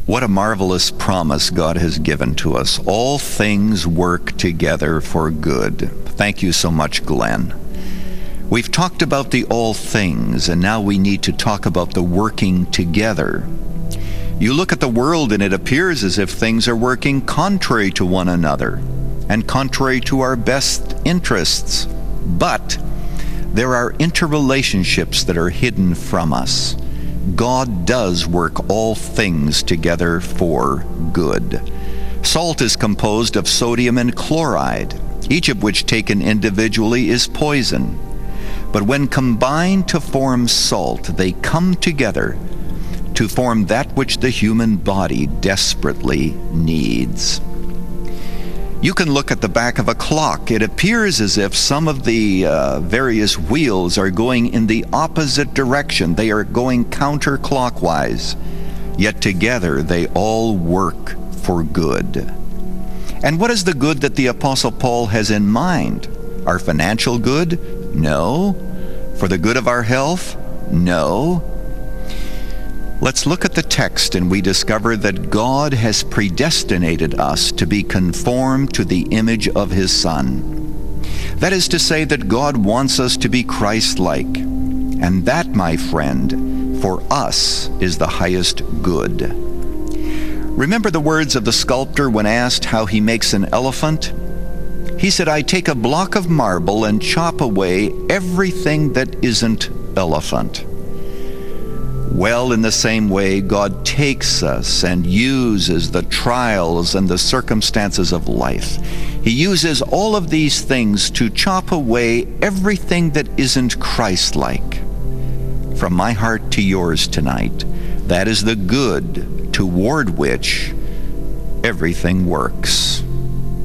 What a marvelous promise God has given to us. All things work together for good. Thank you so much, Glenn. We've talked about the all things, and now we need to talk about the working together. You look at the world and it appears as if things are working contrary to one another and contrary to our best interests. But there are interrelationships that are hidden from us. God does work all things together for good. Salt is composed of sodium and chloride, each of which taken individually is poison. But when combined to form salt, they come together to form that which the human body desperately needs. You can look at the back of a clock. It appears as if some of the various wheels are going in the opposite direction. They are going counterclockwise. Yet together they all work for good. And what is the good that the Apostle Paul has in mind? Our financial good? No. For the good of our health? No. Let's look at the text and we discover that God has predestinated us to be conformed to the image of His Son. That is to say that God wants us to be Christ-like. And that, my friend, for us is the highest good. Remember the words of the sculptor when asked how he makes an elephant? He said, I take a block of marble and chop away everything that isn't elephant. Well, in the same way, God takes us and uses the trials and the circumstances of life. He uses all of these things to chop away everything that isn't Christ-like. From my heart to yours tonight, that is the good toward which everything works.